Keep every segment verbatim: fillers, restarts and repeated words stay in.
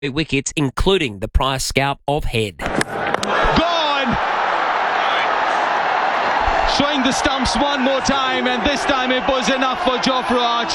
wickets, including the prize scalp of Head. Gone! Swing the stumps one more time, and this time it was enough for Jofra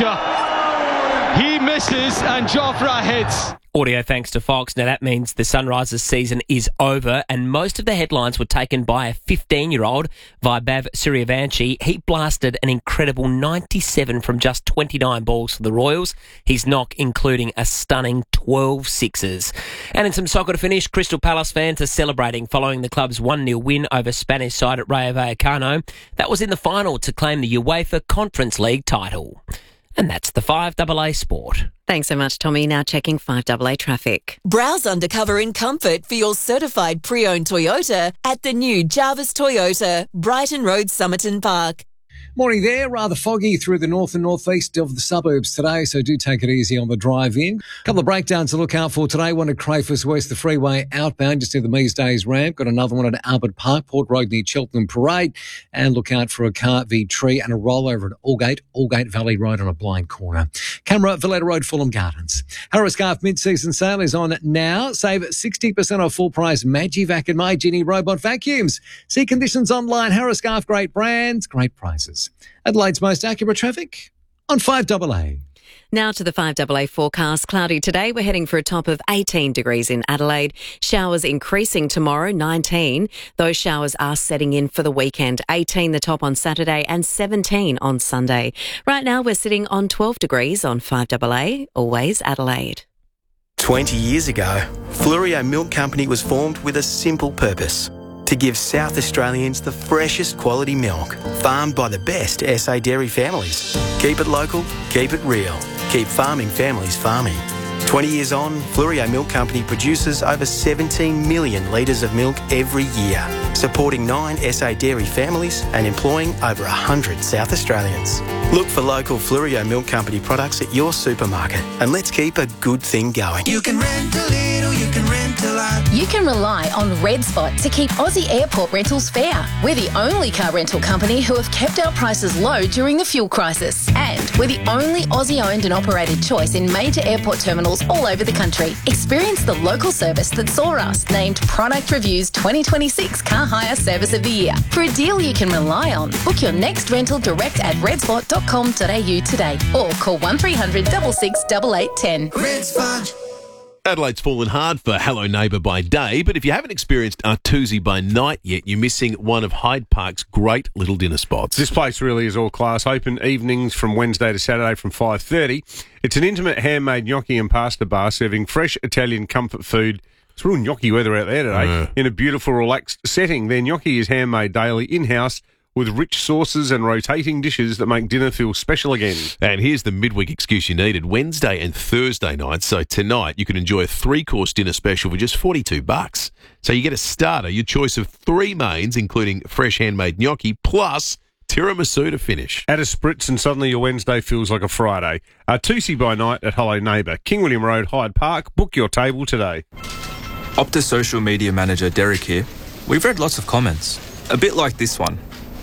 Archer. He misses and Jofra hits. Audio thanks to Fox. Now that means the Sunrisers season is over, and most of the headlines were taken by a fifteen-year-old, Vaibhav Suryavanshi. He blasted an incredible ninety-seven from just twenty-nine balls for the Royals, his knock including a stunning twelve sixes. And in some soccer to finish, Crystal Palace fans are celebrating following the club's one nil win over Spanish side at Rayo Vallecano. That was in the final to claim the UEFA Conference League title. And that's the five A A Sport. Thanks so much, Tommy. Now checking five A A traffic. Browse undercover in comfort for your certified pre-owned Toyota at the new Jarvis Toyota, Brighton Road, Somerton Park. Morning there, rather foggy through the north and northeast of the suburbs today, so do take it easy on the drive in. A couple of breakdowns to look out for today. One at Crayfus West, the freeway outbound, just near the Mees Days ramp. Got another one at Albert Park, Port Road near Cheltenham Parade. And look out for a car v tree and a rollover at Aldgate, Aldgate Valley Road on a blind corner. Camera, Valletta Road, Fulham Gardens. Harris Scarf mid-season sale is on now. Save sixty percent off full price Magivac and My Genie robot vacuums. See conditions online. Harris Scarf, great brands, great prices. Adelaide's most accurate traffic on five A A. Now to the five A A forecast. Cloudy today. We're heading for a top of eighteen degrees in Adelaide. Showers increasing tomorrow, nineteen. Those showers are setting in for the weekend. eighteen the top on Saturday and seventeen on Sunday. Right now we're sitting on twelve degrees on five A A. Always Adelaide. twenty years ago, Fluorio Milk Company was formed with a simple purpose: to give South Australians the freshest quality milk, farmed by the best S A dairy families. Keep it local, keep it real, keep farming families farming. twenty years on, Fluorio Milk Company produces over seventeen million litres of milk every year, supporting nine S A dairy families and employing over one hundred South Australians. Look for local Fluorio Milk Company products at your supermarket, and let's keep a good thing going. You can rent a little, you can rent a lot. You can rely on Red Spot to keep Aussie airport rentals fair. We're the only car rental company who have kept our prices low during the fuel crisis. And we're the only Aussie-owned and operated choice in major airport terminals all over the country. Experience the local service that saw us named Product Review's twenty twenty-six Car Hire Service of the Year. For a deal you can rely on, book your next rental direct at redspot dot com dot a u today or call one three hundred, six six, eight eight one zero. Red Spot. Adelaide's fallen hard for Hello Neighbour by day, but if you haven't experienced Artusi by night yet, you're missing one of Hyde Park's great little dinner spots. This place really is all class. Open evenings from Wednesday to Saturday from five thirty. It's an intimate handmade gnocchi and pasta bar serving fresh Italian comfort food. It's real gnocchi weather out there today. Uh. In a beautiful, relaxed setting. Their gnocchi is handmade daily, in-house, with rich sauces and rotating dishes that make dinner feel special again. And here's the midweek excuse you needed. Wednesday and Thursday nights, so tonight you can enjoy a three-course dinner special for just forty-two bucks. So you get a starter, your choice of three mains, including fresh handmade gnocchi, plus tiramisu to finish. Add a spritz and suddenly your Wednesday feels like a Friday. Artusi by night at Hello Neighbour, King William Road, Hyde Park. Book your table today. Optus social media manager Derek here. We've read lots of comments, a bit like this one.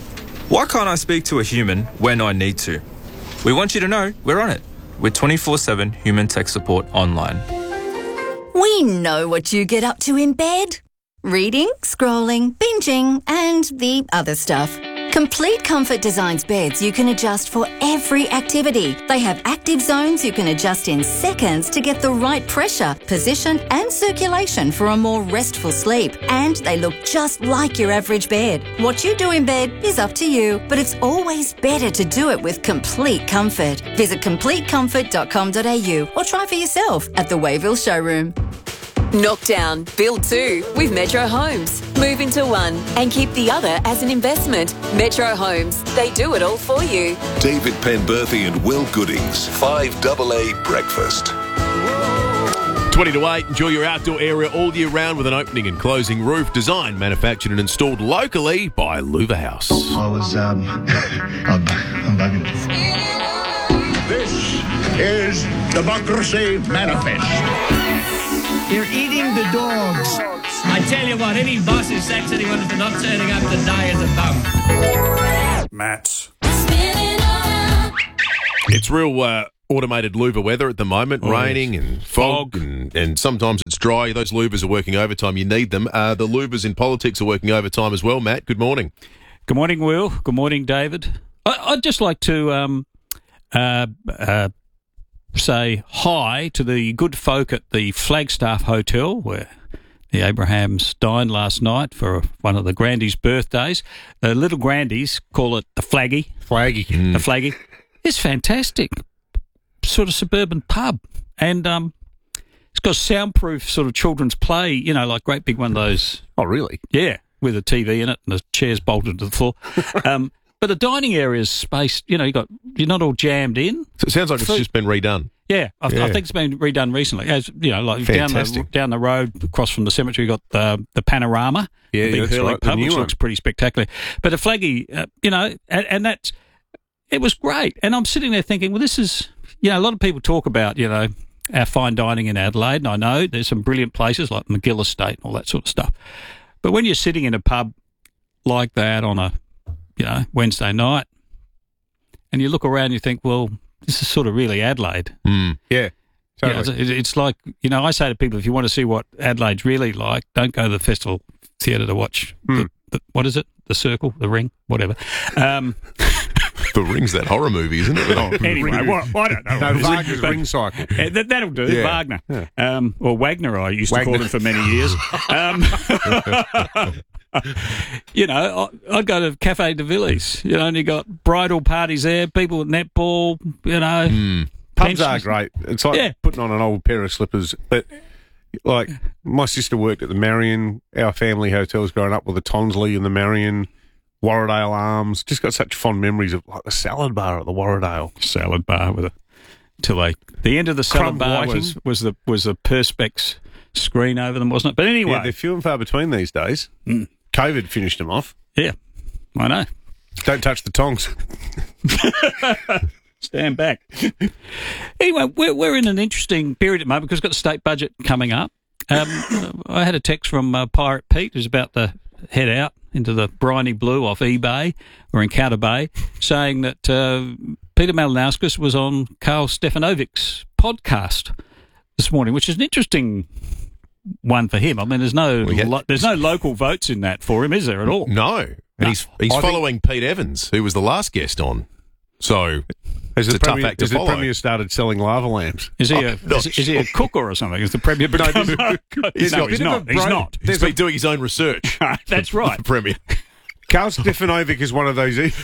Why can't I speak to a human when I need to? We want you to know we're on it with twenty-four seven human tech support online. We know what you get up to in bed. Reading, scrolling, binging, and the other stuff. Complete Comfort designs beds you can adjust for every activity. They have active zones you can adjust in seconds to get the right pressure, position, and circulation for a more restful sleep. And they look just like your average bed. What you do in bed is up to you, but it's always better to do it with Complete Comfort. Visit complete comfort dot com dot a u or try for yourself at the Wayville showroom. Knock down, build two with Metro Homes. Move into one and keep the other as an investment. Metro Homes, they do it all for you. David Penberthy and Will Goodings, five A A Breakfast. twenty to eight, enjoy your outdoor area all year round with an opening and closing roof. Designed, manufactured and installed locally by Louver House. I was, um, I'm, I'm bugging. This is Democracy Manifest. You're eating the dogs. I tell you what, any boss who sacks anyone for not turning up today is a bum. Matt. It's real uh, automated louver weather at the moment, Oh, raining yes. and fog, and, and sometimes it's dry. Those louvers are working overtime. You need them. Uh, the louvers in politics are working overtime as well, Matt. Good morning. Good morning, Will. Good morning, David. I, I'd just like to um, uh, uh, say hi to the good folk at the Flagstaff Hotel, where the Abrahams dined last night for one of the Grandies' birthdays. The little Grandies call it the Flaggy. Flaggy. The Flaggy. It's fantastic. Sort of suburban pub. And um, it's got soundproof sort of children's play, you know, like great big one of those. Oh, really? Yeah, with a T V in it and the chairs bolted to the floor. um, but the dining area is spaced, you know, you got, you're not all jammed in. So it sounds like it's Food- just been redone. Yeah, I, Yeah. I think it's been redone recently. As you know, like down the, Fantastic. down the road across from the cemetery, you got the the Panorama, Yeah, the big that's Hurley right, the pub, new which one. looks pretty spectacular. But the Flaggy, uh, you know, and, and that's it was great. And I'm sitting there thinking, well, this is, you know, a lot of people talk about, you know, our fine dining in Adelaide, and I know there's some brilliant places like McGill Estate and all that sort of stuff. But when you're sitting in a pub like that on a, you know, Wednesday night, and you look around, you think, well, this is sort of really Adelaide. Mm. Yeah. Yeah, it's, it's like, you know, I say to people, if you want to see what Adelaide's really like, don't go to the Festival Theatre to watch, the, the, what is it? The Circle, The Ring, whatever. Um, The Ring's that horror movie, isn't it? Oh, anyway, well, I don't know. No, what it is, Wagner's but- Ring Cycle. Uh, that, that'll do, Yeah. Wagner. Yeah. Um, or Wagner, I used to Wagner. call him for many years. um, you know, I, I'd go to Cafe de Villiers, you know, and you got bridal parties there, people with netball, you know. Mm. Pubs are pensions. great. It's like Yeah. putting on an old pair of slippers. But like my sister worked at the Marion. Our family hotels growing up with the Tonsley and the Marion, Warradale Arms. Just got such fond memories of like the salad bar at the Warradale. Salad bar with a till they the end of the salad Crumb bar whiting. was was the was the Perspex screen over them, wasn't it? But anyway, Yeah, they're few and far between these days. Mm. COVID finished them off. yeah, I know. Don't touch the tongs. Stand back. Anyway, we're, we're in an interesting period at the moment because we've got the state budget coming up. Um, I had a text from uh, Pirate Pete, who's about to head out into the briny blue off eBay or Encounter Bay, saying that uh, Peter Malinauskas was on Carl Stefanovic's podcast this morning, which is an interesting one for him. I mean, there's no Well, yeah. lo- there's no local votes in that for him, is there at all? No. And No. he's he's I think- following Pete Evans, who was the last guest on. So Has it's the a tough Premier, act to has the follow. Premier started selling lava lamps? Is he I'm a not is, is he a sure. cooker or something? Is the Premier become he's no, not. he's Bit of not. a He's bro- not. He's been doing his own research. That's right. The Premier. Carl Stefanovic is one of those. E-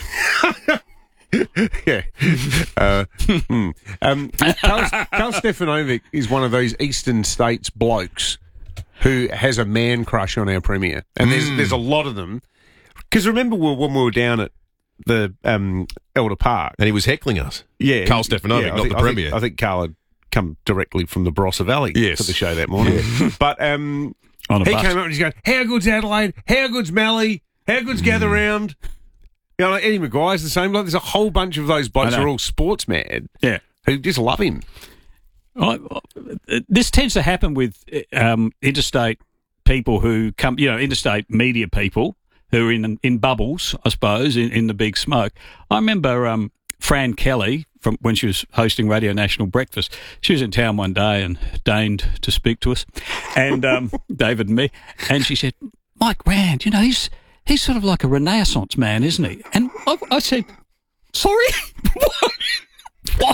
yeah. Uh, hmm. um, Carl, Carl Stefanovic is one of those Eastern States blokes who has a man crush on our Premier. And there's, there's a lot of them. Because remember we- when we were down at the um, Elder Park. And he was heckling us. Yeah. Carl he- Stefanovic, yeah, I not think- the I think- Premier. I think Carl had come directly from the Barossa Valley Yes. for the show that morning. But um, On a he bus. came up and he's going, how good's Adelaide? How good's Mallee? How good's Gather Round? You know, like Eddie Maguire's the same. Like, there's a whole bunch of those blokes I who know. are all sports mad Yeah. who just love him. I, I- this tends to happen with um, interstate people who come, you know, interstate media people who are in in bubbles, I suppose, in, in the big smoke. I remember um, Fran Kelly from when she was hosting Radio National Breakfast. She was in town one day and deigned to speak to us, and um, David and me, and she said, "Mike Rand, you know, he's he's sort of like a Renaissance man, isn't he?" And I, I said, "Sorry, what?" what?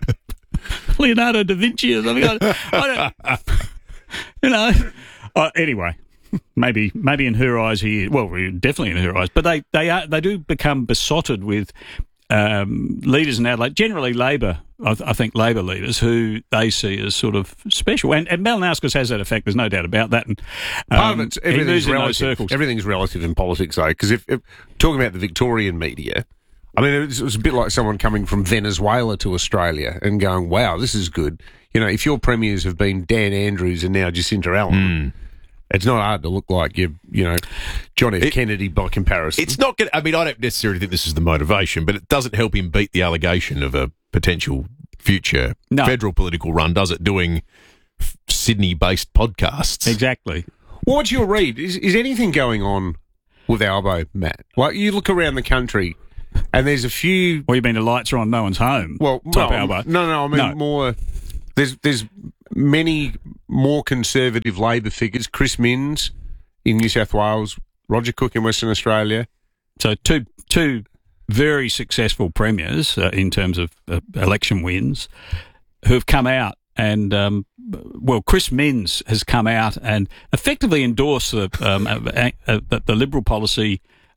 Leonardo da Vinci or something. I, I don't, you know. Uh, anyway, maybe maybe in her eyes he well definitely in her eyes, but they they are they do become besotted with um, leaders in Adelaide, generally Labor. I, th- I think Labor leaders who they see as sort of special, and, and Malinauskas has that effect. There's no doubt about that. And um, Part of it's he moves everything's in those relative. circles. Everything's relative in politics, though, because if, if talking about the Victorian media, I mean, it was, it was a bit like someone coming from Venezuela to Australia and going, "Wow, this is good." You know, if your premiers have been Dan Andrews and now Jacinta Allen, it's not hard to look like you, you know, John F. It- Kennedy by comparison. It's not going to, I mean, I don't necessarily think this is the motivation, but it doesn't help him beat the allegation of a potential future No. federal political run, does it, doing f- Sydney-based podcasts? Exactly. Well, what's your read? Is, is anything going on with Albo, Matt? Like, you look around the country And there's a few. Or you mean the lights are on, no one's home? Well, type no, Albo. no, no. I mean No. more. There's there's many more conservative Labor figures. Chris Minns in New South Wales, Roger Cook in Western Australia. So two two very successful premiers uh, in terms of uh, election wins who have come out and, um, well, Chris Minns has come out and effectively endorsed the, um, uh, uh, the, the Liberal policy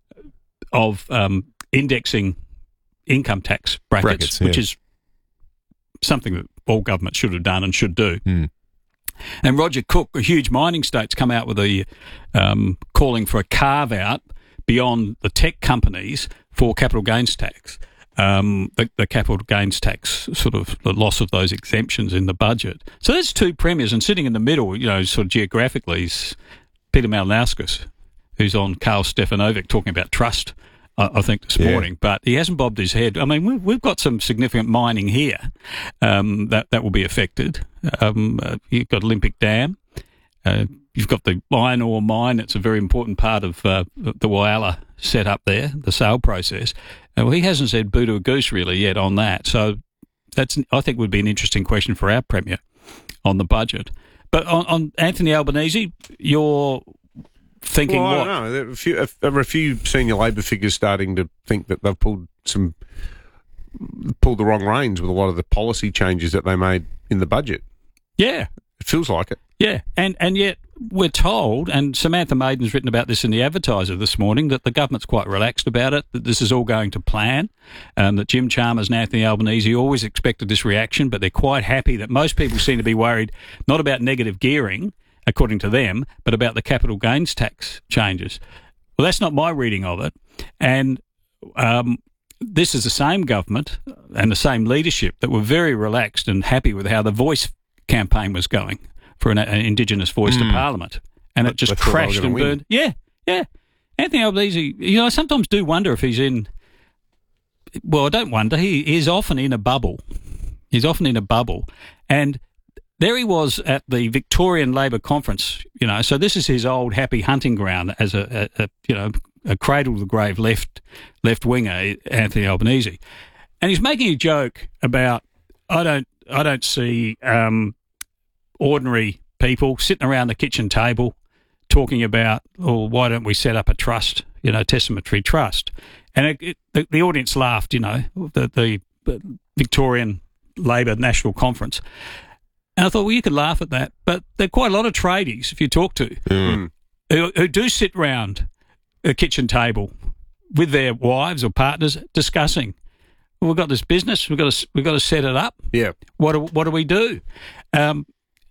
of um, indexing income tax brackets, Brackets, which yeah. is something that all governments should have done and should do. Mm. And Roger Cook, a huge mining state's come out with a um, calling for a carve-out beyond the tech companies for capital gains tax. Um, the, the capital gains tax, sort of the loss of those exemptions in the budget. So there's two premiers, and sitting in the middle, you know, sort of geographically, is Peter Malinauskas, who's on Karl Stefanovic talking about trust, I, I think, this Yeah. morning. But he hasn't bobbed his head. I mean, we've, we've got some significant mining here um, that, that will be affected. Um, uh, you've got Olympic Dam. Uh, you've got the iron ore mine. It's a very important part of uh, the Whyalla set up there, the sale process. Uh, well, he hasn't said boo to a goose really yet on that. So that's, I think, would be an interesting question for our Premier on the budget. But on, on Anthony Albanese, you're thinking well, what? I don't know. There are, a few, there are a few senior Labor figures starting to think that they've pulled some pulled the wrong reins with a lot of the policy changes that they made in the budget. Yeah. It feels like it. Yeah, and, and yet we're told, and Samantha Maiden's written about this in the Advertiser this morning, that the government's quite relaxed about it, that this is all going to plan, um, that Jim Chalmers and Anthony Albanese always expected this reaction, but they're quite happy that most people seem to be worried not about negative gearing, according to them, but about the capital gains tax changes. Well, that's not my reading of it, and um, this is the same government and the same leadership that were very relaxed and happy with how the Voice campaign was going for an, an Indigenous voice Mm. to Parliament, and I- it just I thought they were crashed gonna and win. burned. Yeah, yeah. Anthony Albanese, you know, I sometimes do wonder if he's in. Well, I don't wonder. He is often in a bubble. He's often in a bubble, and there he was at the Victorian Labor Conference. You know, so this is his old happy hunting ground as a, a, a you know a cradle to the grave left left winger, Anthony Albanese, and he's making a joke about I don't I don't see. Um, ordinary people sitting around the kitchen table talking about, oh, why don't we set up a trust, you know, testamentary trust? And it, it, the, the audience laughed, you know, the, the, the Victorian Labor National Conference. And I thought, well, you could laugh at that, but there are quite a lot of tradies, if you talk to, Mm. who, who do sit round a kitchen table with their wives or partners discussing, well, we've got this business, we've got to, we've got to set it up. Yeah. What do, what do we do? Um,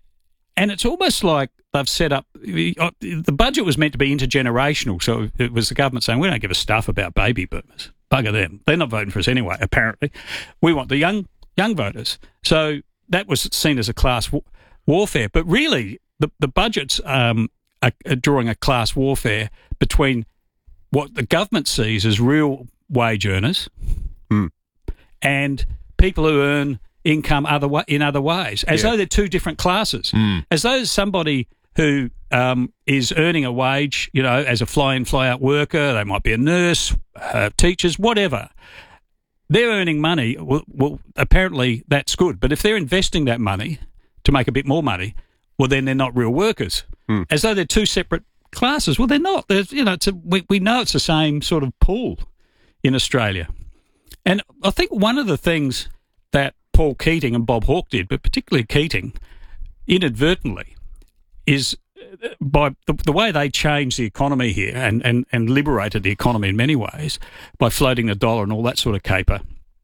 and it's almost like they've set up the budget was meant to be intergenerational. So it was the government saying, we don't give a stuff about baby boomers. Bugger them. They're not voting for us anyway, apparently. We want the young young voters. So that was seen as a class wa- warfare. But really, the, the budgets um, are, are drawing a class warfare between what the government sees as real wage earners Mm. and people who earn income other wa- in other ways, as Yeah. though they're two different classes, Mm. as though somebody who um, is earning a wage, you know, as a fly-in, fly-out worker, they might be a nurse, uh, teachers, whatever, they're earning money. Well, well, apparently that's good. But if they're investing that money to make a bit more money, well, then they're not real workers, Mm. as though they're two separate classes. Well, they're not. They're, you know, it's a, we, we know it's the same sort of pool in Australia. And I think one of the things that Paul Keating and Bob Hawke did, but particularly Keating, inadvertently, is uh, by the, the way they changed the economy here and, and, and liberated the economy in many ways by floating the dollar and all that sort of caper.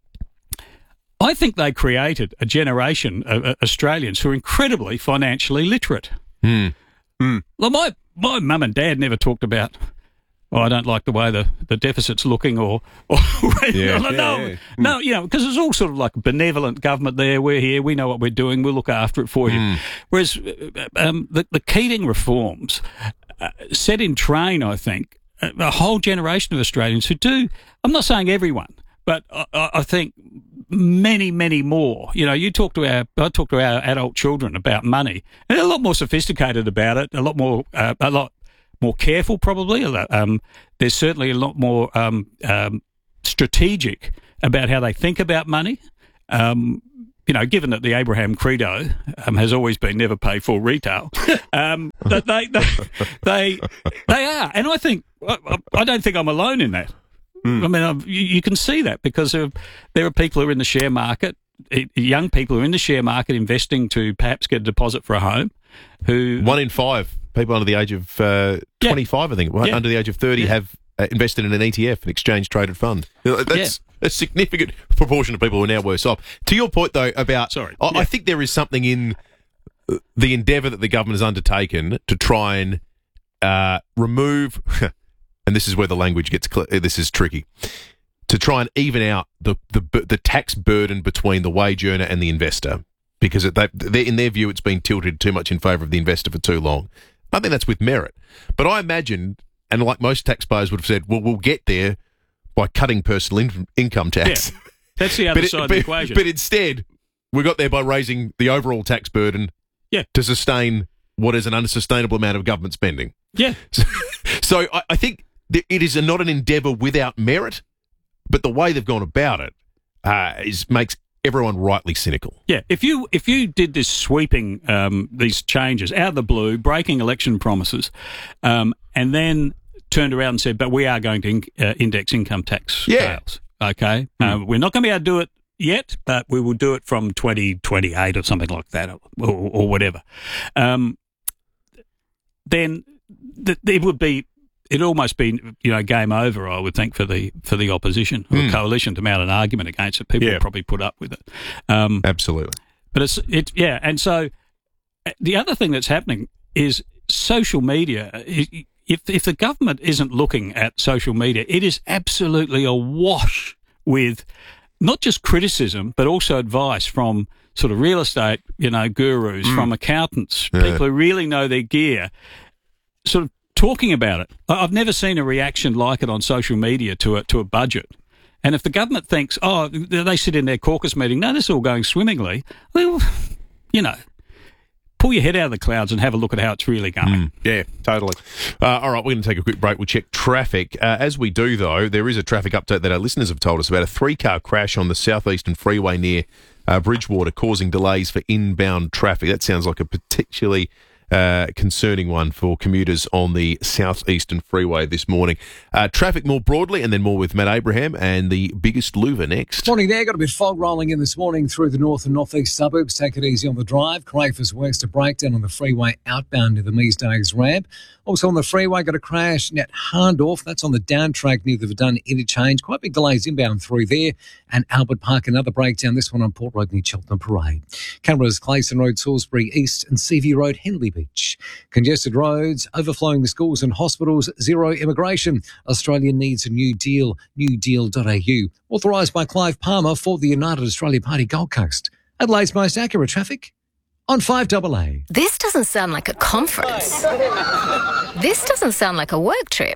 I think they created a generation of uh, Australians who are incredibly financially literate. Mm. Mm. Well, my, my mum and dad never talked about, oh, I don't like the way the, the deficit's looking, or, or Yeah. no, Yeah, no, yeah. no, you know, because it's all sort of like benevolent government there. We're here, we know what we're doing, we'll look after it for you. Mm. Whereas uh, um, the, the Keating reforms uh, set in train, I think, a, a whole generation of Australians who do, I'm not saying everyone, but I, I I think many, many more. You know, you talk to our, I talk to our adult children about money, and they're a lot more sophisticated about it, a lot more, uh, a lot more careful probably. Um, there's certainly a lot more um, um, strategic about how they think about money. Um, you know, given that the Abraham credo um, has always been never pay full retail, um, that they, they they they are, and I think I, I don't think I'm alone in that. Mm. I mean, I've, you, you can see that because of, there are people who are in the share market, young people who are in the share market investing to perhaps get a deposit for a home. Who one in five people under the age of uh, twenty-five, yeah. I think, yeah. under the age of thirty, yeah. have uh, invested in an E T F, an exchange traded fund. That's yeah. a significant proportion of people who are now worse off. To your point, though, about Sorry. I, Yeah. I think there is something in the endeavour that the government has undertaken to try and uh, remove, and this is where the language gets cl- this is tricky, to try and even out the the, the tax burden between the wage earner and the investor, because it, they, they, in their view it's been tilted too much in favour of the investor for too long. I think that's with merit. But I imagine, and like most taxpayers would have said, well, we'll get there by cutting personal in- income tax. Yeah. That's the other but side it, of but, the equation. But instead, we got there by raising the overall tax burden yeah. to sustain what is an unsustainable amount of government spending. Yeah. So, so I, I think that it is a, not an endeavour without merit, but the way they've gone about it uh, is makes everyone rightly cynical. Yeah, if you if you did this sweeping um, these changes out of the blue, breaking election promises, um, and then turned around and said, "But we are going to in, uh, index income tax Yeah. scales." Okay, Mm. uh, we're not going to be able to do it yet, but we will do it from twenty twenty-eight or something like that, or, or, or whatever. Um, then th- it would be. It'd almost be, you know, game over, I would think, for the for the opposition or Mm. coalition to mount an argument against it. People Yeah. would probably put up with it. Um, Absolutely. But it's it's yeah, and so uh, the other thing that's happening is social media. I- If if the government isn't looking at social media, it is absolutely awash with not just criticism but also advice from sort of real estate, you know, gurus, Mm. from accountants, Yeah. people who really know their gear, sort of talking about it. I- I've never seen a reaction like it on social media to a to a budget. And if the government thinks, oh, they sit in their caucus meeting, no, this is all going swimmingly, well, you know, pull your head out of the clouds and have a look at how it's really going. Mm. Yeah, totally. Uh, all right, we're going to take a quick break. We'll check traffic. Uh, as we do, though, there is a traffic update that our listeners have told us about. A three-car crash on the southeastern freeway near uh, Bridgewater, causing delays for inbound traffic. That sounds like a particularly uh, concerning one for commuters on the southeastern freeway this morning. Uh, traffic more broadly, and then more with Matt Abraham and the biggest louver next. Morning there. Got a bit of fog rolling in this morning through the north and northeast suburbs. Take it easy on the drive. Crafers West, a breakdown on the freeway outbound near the Measdays ramp. Also on the freeway, got a crash at Harndorf. That's on the down track near the Verdun interchange. Quite big delays inbound through there. And Albert Park, another breakdown. This one on Port Road near Cheltenham Parade. Canberra's Clayson Road, Salisbury East and C V Road, Henley Beach. Congested roads, overflowing the schools and hospitals, zero immigration. Australia needs a new deal, new deal dot a u. Authorised by Clive Palmer for the United Australia Party Gold Coast. Adelaide's most accurate traffic on five double A. This doesn't sound like a conference. This doesn't sound like a work trip.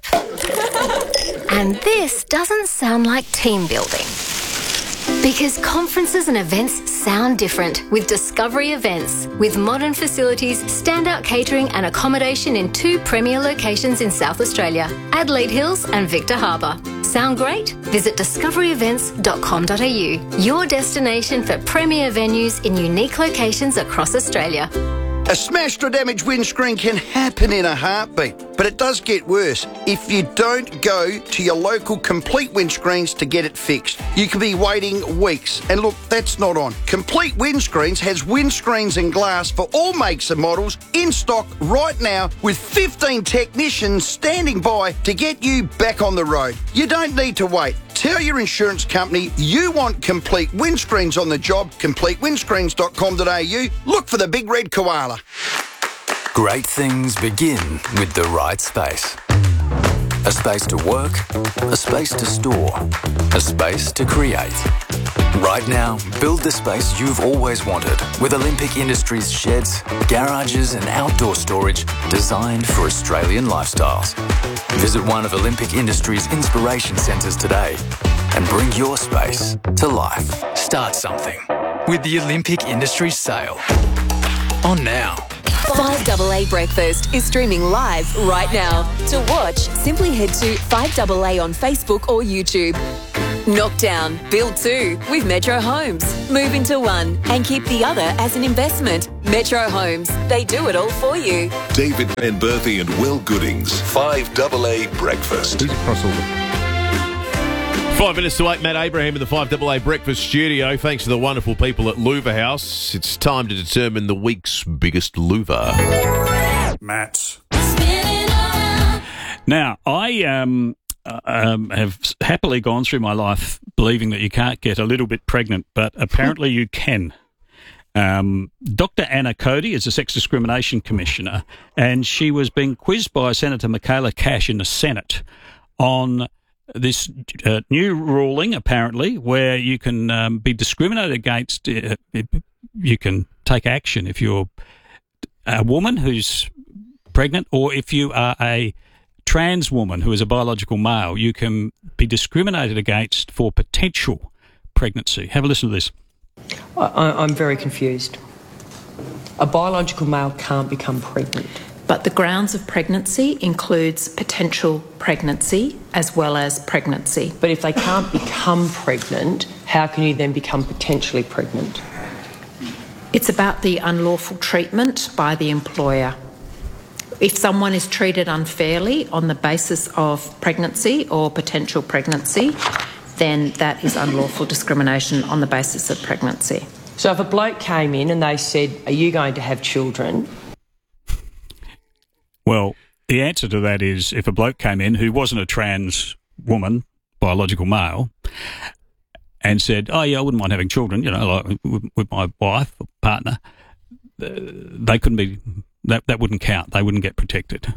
And this doesn't sound like team building. Because conferences and events sound different with Discovery Events. With modern facilities, standout catering and accommodation in two premier locations in South Australia, Adelaide Hills and Victor Harbour. Sound great? Visit discovery events dot com dot a u, your destination for premier venues in unique locations across Australia. A smashed or damaged windscreen can happen in a heartbeat, but it does get worse if you don't go to your local Complete Windscreens to get it fixed. You could be waiting weeks, and look, that's not on. Complete Windscreens has windscreens and glass for all makes and models in stock right now with fifteen technicians standing by to get you back on the road. You don't need to wait. Tell your insurance company you want Complete Windscreens on the job. complete windscreens dot com dot a u. Look for the big red koala. Great things begin with the right space. A space to work, a space to store, a space to create. Right now, build the space you've always wanted with Olympic Industries sheds, garages and outdoor storage designed for Australian lifestyles. Visit one of Olympic Industries' inspiration centres today and bring your space to life. Start something with the Olympic Industries sale. On now. five double A Breakfast is streaming live right now. To watch, simply head to five double A on Facebook or YouTube. Knock down, build two with Metro Homes. Move into one and keep the other as an investment. Metro Homes, they do it all for you. David and Berthy and Will Goodings, five double A Breakfast. Five minutes to eight, Matt Abraham in the five double A Breakfast studio. Thanks to the wonderful people at Louver House. It's time to determine the week's biggest louver. Matt. Now, I um, uh, um, have happily gone through my life believing that you can't get a little bit pregnant, but apparently you can. Um, Doctor Anna Cody is a sex discrimination commissioner, and she was being quizzed by Senator Michaela Cash in the Senate on this uh, new ruling, apparently, where you can um, be discriminated against. Uh, you can take action if you're a woman who's pregnant, or if you are a trans woman who is a biological male, you can be discriminated against for potential pregnancy. Have a listen to this. I, I'm very confused. A biological male can't become pregnant. But the grounds of pregnancy includes potential pregnancy as well as pregnancy. But if they can't become pregnant, how can you then become potentially pregnant? It's about the unlawful treatment by the employer. If someone is treated unfairly on the basis of pregnancy or potential pregnancy, then that is unlawful discrimination on the basis of pregnancy. So if a bloke came in and they said, are you going to have children? Well, the answer to that is if a bloke came in who wasn't a trans woman, biological male, and said, oh, yeah, I wouldn't mind having children, you know, like with, with my wife or partner, uh, they couldn't be... That that wouldn't count. They wouldn't get protected.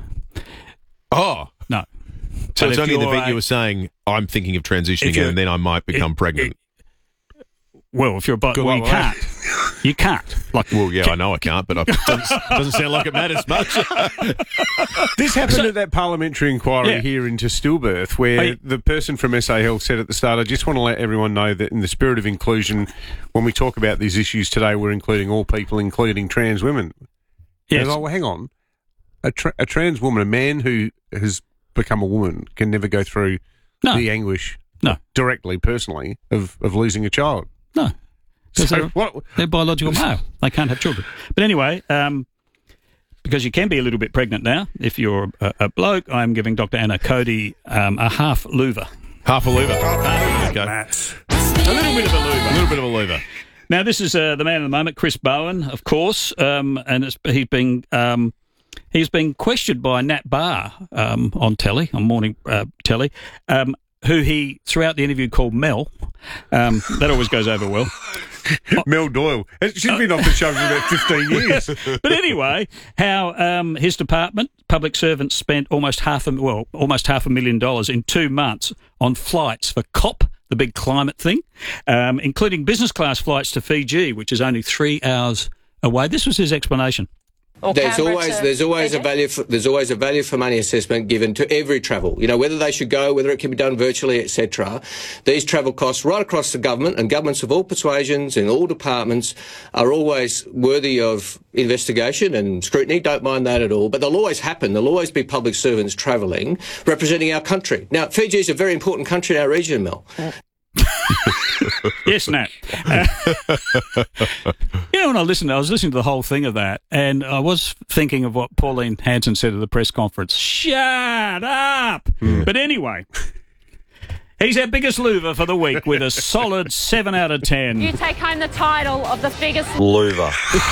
Oh. No. So But it's if only the you're bit a- you were saying, I'm thinking of transitioning If you're- and then I might become it- pregnant. Well, if you're a bi- Good well, you one. can't. You can't. Like, well, yeah, I know I can't, but it doesn't, doesn't sound like it matters much. This happened at that parliamentary inquiry Yeah. here into stillbirth, where Hey. the person from S A Health said at the start, I just want to let everyone know that in the spirit of inclusion, when we talk about these issues today, we're including all people, including trans women. Yes. And I, well, hang on. A, tra- a trans woman, a man who has become a woman, can never go through No. the anguish No. directly, personally, of, of losing a child. No. Because So they're, what- they're biological male. They can't have children. But anyway, um, because you can be a little bit pregnant now, if you're a, a bloke, I'm giving Doctor Anna Cody um, a half louver. Half a louver. Okay. A little bit of a louver. A little bit of a louver. Now, this is uh, the man of the moment, Chris Bowen, of course, um, and it's, he's been um, he's been questioned by Nat Barr um, on telly, on morning uh, telly, um, who he, throughout the interview, called Mel. Um, that always goes over well. Mel Doyle. She's been off the show for about fifteen years. But anyway, how um, his department, public servants, spent almost half a well, almost half a million dollars in two months on flights for COP, the big climate thing, um, including business class flights to Fiji, which is only three hours away. This was his explanation. There's always there's always a value for, there's always a value for money assessment given to every travel. You know, whether they should go, whether it can be done virtually, et cetera. These travel costs right across the government, and governments of all persuasions in all departments are always worthy of investigation and scrutiny. Don't mind that at all. But they'll always happen. There'll always be public servants travelling representing our country. Now, Fiji is a very important country in our region, Mel. Yes, Nat. Uh, you know, when I listened, I was listening to the whole thing of that, and I was thinking of what Pauline Hanson said at the press conference. Shut up! Hmm. But anyway, he's our biggest louver for the week with a solid seven out of ten. You take home the title of the biggest Louver.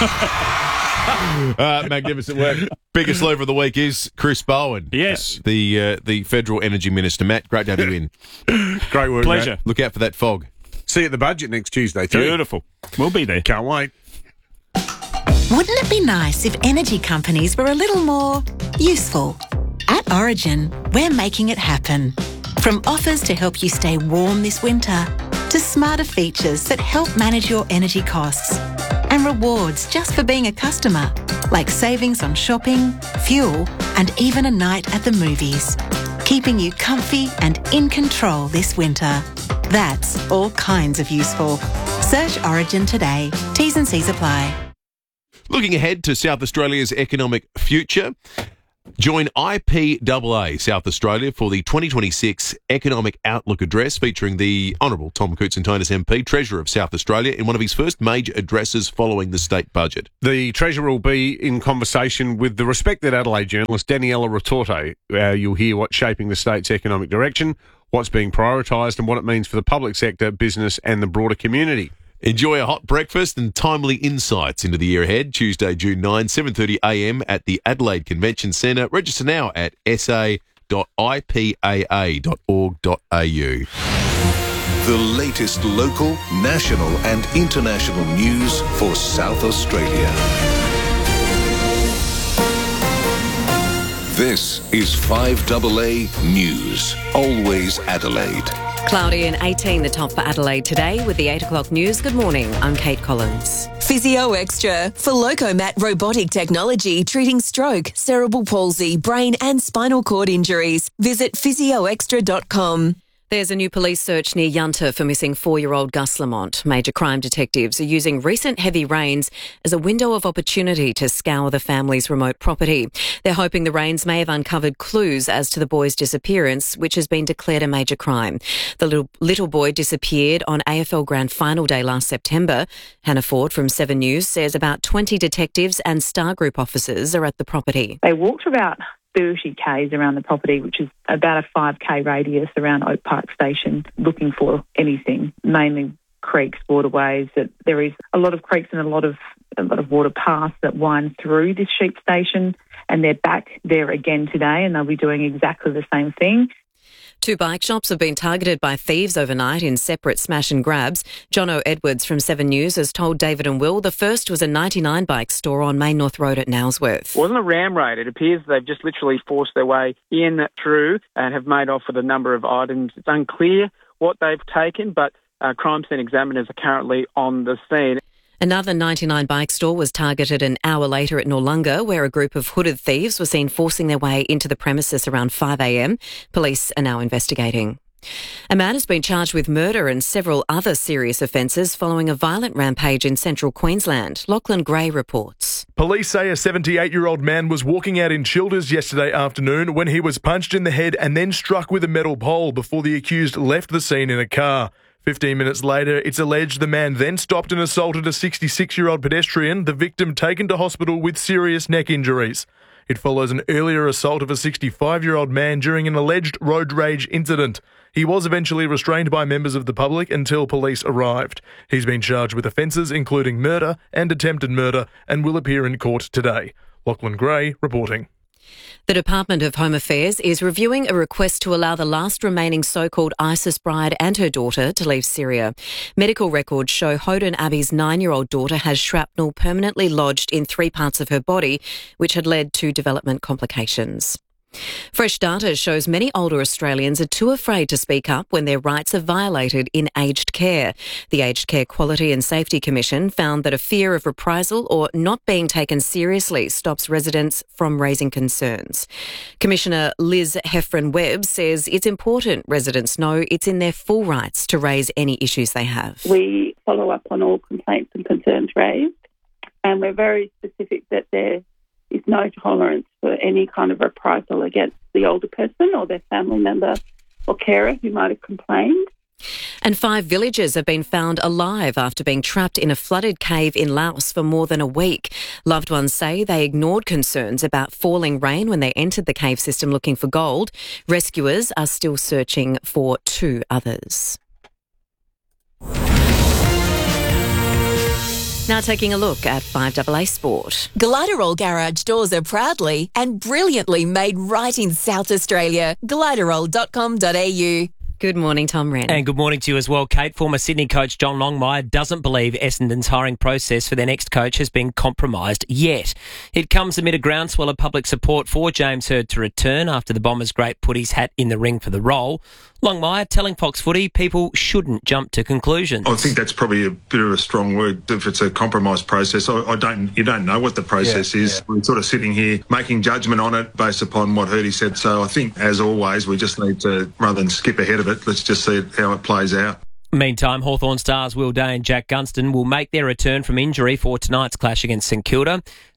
uh, magnificent work. Biggest louver of the week is Chris Bowen. Yes. Uh, the uh, the Federal Energy Minister. Matt, great to have you in. Great work, Pleasure. Matt. Look out for that fog. See you at the budget next Tuesday, too. Beautiful. We'll be there. Can't wait. Wouldn't it be nice if energy companies were a little more useful? At Origin, we're making it happen. From offers to help you stay warm this winter, to smarter features that help manage your energy costs, and rewards just for being a customer, like savings on shopping, fuel, and even a night at the movies. Keeping you comfy and in control this winter. That's all kinds of useful. Search Origin today. T's and C's apply. Looking ahead to South Australia's economic future, Join I P A A South Australia for the twenty twenty-six Economic Outlook Address featuring the Honourable Tom Koutsantonis M P, Treasurer of South Australia, in one of his first major addresses following the state budget. The Treasurer will be in conversation with the respected Adelaide journalist Daniela Retorte. Uh, you'll hear what's shaping the state's economic direction, what's being prioritised and what it means for the public sector, business and the broader community. Enjoy a hot breakfast and timely insights into the year ahead. Tuesday, June ninth, seven thirty a m at the Adelaide Convention Centre. Register now at s a dot i p a a dot org dot a u. The latest local, national and international news for South Australia. This is five A A News. Always Adelaide. Cloudy and eighteen, the top for Adelaide today with the eight o'clock news. Good morning, I'm Kate Collins. Physio Extra for Locomat robotic technology treating stroke, cerebral palsy, brain and spinal cord injuries. Visit physio extra dot com. There's a new police search near Yunta for missing four-year-old Gus Lamont. Major crime detectives are using recent heavy rains as a window of opportunity to scour the family's remote property. They're hoping the rains may have uncovered clues as to the boy's disappearance, which has been declared a major crime. The little, little boy disappeared on A F L Grand Final Day last September. Hannah Ford from Seven News says about twenty detectives and Star Group officers are at the property. They walked about thirty kays around the property, which is about a five k radius around Oak Park Station, looking for anything, mainly creeks, waterways. That there is a lot of creeks and a lot of a lot of water paths that wind through this sheep station, and they're back there again today, and they'll be doing exactly the same thing. Two bike shops have been targeted by thieves overnight in separate smash and grabs. Jono Edwards from Seven News has told David and Will the first was a ninety-nine bike store on Main North Road at Nailsworth. It wasn't a ram raid. It appears they've just literally forced their way in through and have made off with a number of items. It's unclear what they've taken, but uh, crime scene examiners are currently on the scene. Another ninety-nine bike store was targeted an hour later at Noarlunga, where a group of hooded thieves were seen forcing their way into the premises around five a m. Police are now investigating. A man has been charged with murder and several other serious offences following a violent rampage in central Queensland. Lachlan Gray reports. Police say a seventy-eight-year-old man was walking out in Childers yesterday afternoon when he was punched in the head and then struck with a metal pole before the accused left the scene in a car. Fifteen minutes later, it's alleged the man then stopped and assaulted a sixty-six-year-old pedestrian, the victim taken to hospital with serious neck injuries. It follows an earlier assault of a sixty-five-year-old man during an alleged road rage incident. He was eventually restrained by members of the public until police arrived. He's been charged with offences including murder and attempted murder and will appear in court today. Lachlan Gray reporting. The Department of Home Affairs is reviewing a request to allow the last remaining so-called ISIS bride and her daughter to leave Syria. Medical records show Houghton Abbey's nine-year-old daughter has shrapnel permanently lodged in three parts of her body, which had led to development complications. Fresh data shows many older Australians are too afraid to speak up when their rights are violated in aged care. The Aged Care Quality and Safety Commission found that a fear of reprisal or not being taken seriously stops residents from raising concerns. Commissioner Liz Heffron-Webb says it's important residents know it's in their full rights to raise any issues they have. We follow up on all complaints and concerns raised, and we're very specific that there is no tolerance for any kind of reprisal against the older person or their family member or carer who might have complained. And five villagers have been found alive after being trapped in a flooded cave in Laos for more than a week. Loved ones say they ignored concerns about falling rain when they entered the cave system looking for gold. Rescuers are still searching for two others. Now taking a look at five A A Sport. Gliderol Garage doors are proudly and brilliantly made right in South Australia. gliderol dot com dot a u. Good morning, Tom Wren. And good morning to you as well, Kate. Former Sydney coach John Longmire doesn't believe Essendon's hiring process for their next coach has been compromised yet. It comes amid a groundswell of public support for James Hird to return after the Bombers great put his hat in the ring for the role. Longmire telling Fox Footy people shouldn't jump to conclusions. I think that's probably a bit of a strong word if it's a compromised process. I, I don't, you don't know what the process yeah, is. Yeah. We're sort of sitting here making judgment on it based upon what Hirdy said. So I think, as always, we just need to, rather than skip ahead of it, let's just see how it plays out. Meantime, Hawthorn stars Will Day and Jack Gunston will make their return from injury for tonight's clash against St Kilda.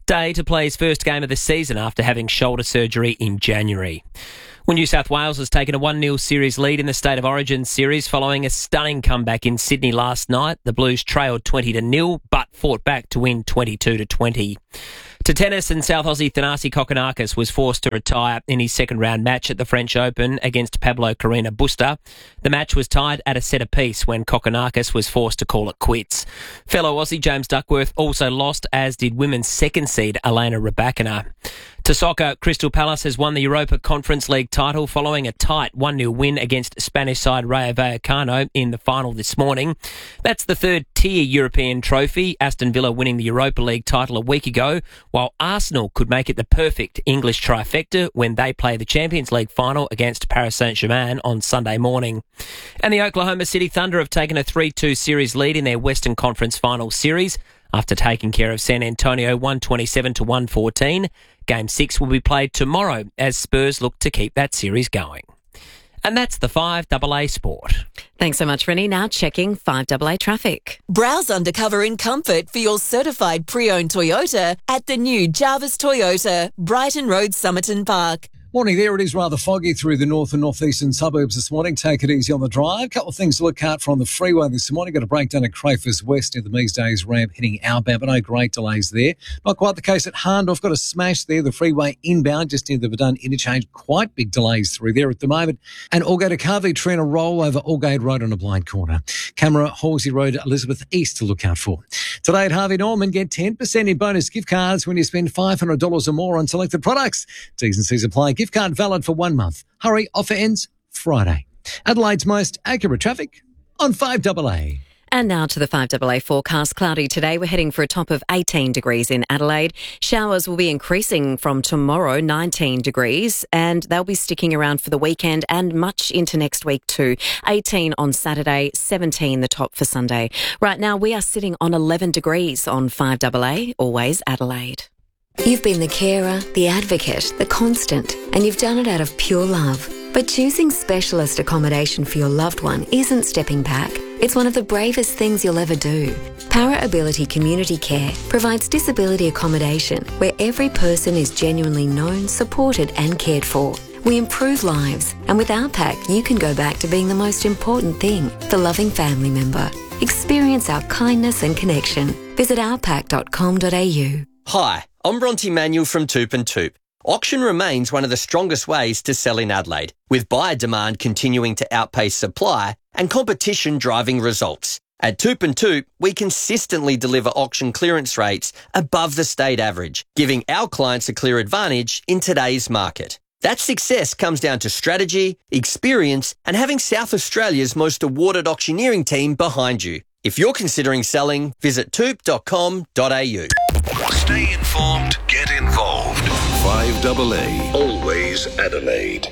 day to play his first game of the season after having shoulder surgery in January. Well, New South Wales has taken a one nil series lead in the State of Origin series following a stunning comeback in Sydney last night. The Blues trailed twenty to nil but fought back to win twenty-two to twenty. To tennis, and South Aussie Thanasi Kokkinakis was forced to retire in his second round match at the French Open against Pablo Carreño Busta. The match was tied at a set apiece when Kokkinakis was forced to call it quits. Fellow Aussie James Duckworth also lost, as did women's second seed Elena Rybakina. To soccer, Crystal Palace has won the Europa Conference League title following a tight one nil win against Spanish side Rayo Vallecano in the final this morning. That's the third tier European trophy, Aston Villa winning the Europa League title a week ago, while Arsenal could make it the perfect English trifecta when they play the Champions League final against Paris Saint-Germain on Sunday morning. And the Oklahoma City Thunder have taken a three two series lead in their Western Conference Final Series after taking care of San Antonio one twenty-seven to one fourteen. Game six will be played tomorrow as Spurs look to keep that series going. And that's the five A A Sport. Thanks so much, Rennie. Now checking five A A traffic. Browse undercover in comfort for your certified pre-owned Toyota at the new Jarvis Toyota, Brighton Road, Somerton Park. Morning there. It is rather foggy through the north and northeastern suburbs this morning. Take it easy on the drive. A couple of things to look out for on the freeway this morning. Got a breakdown at Crayfus West near the Mees Days ramp hitting outbound, but no great delays there. Not quite the case at Hahndorf. Got a smash there. The freeway inbound just near the Verdun interchange. Quite big delays through there at the moment. And Aldgate to Carvey Tree and a roll over Aldgate Road on a blind corner. Camera Halsey Road, Elizabeth East to look out for. Today at Harvey Norman, get ten percent in bonus gift cards when you spend five hundred dollars or more on selected products. T's and C's apply. Gift card valid for one month. Hurry, offer ends Friday. Adelaide's most accurate traffic on five A A. And now to the five A A forecast. Cloudy today. We're heading for a top of eighteen degrees in Adelaide. Showers will be increasing from tomorrow, nineteen degrees, and they'll be sticking around for the weekend and much into next week too. eighteen on Saturday, seventeen the top for Sunday. Right now we are sitting on eleven degrees on five A A, always Adelaide. You've been the carer, the advocate, the constant, and you've done it out of pure love. But choosing specialist accommodation for your loved one isn't stepping back. It's one of the bravest things you'll ever do. Para Ability Community Care provides disability accommodation where every person is genuinely known, supported and cared for. We improve lives, and with our pack, you can go back to being the most important thing, the loving family member. Experience our kindness and connection. Visit our pack dot com dot a u. Hi, I'm Bronte Manuel from Toop and Toop. Auction remains one of the strongest ways to sell in Adelaide, with buyer demand continuing to outpace supply and competition driving results. At Toop and Toop, we consistently deliver auction clearance rates above the state average, giving our clients a clear advantage in today's market. That success comes down to strategy, experience, and having South Australia's most awarded auctioneering team behind you. If you're considering selling, visit toop dot com dot a u. Stay informed, get involved. five A A, always Adelaide.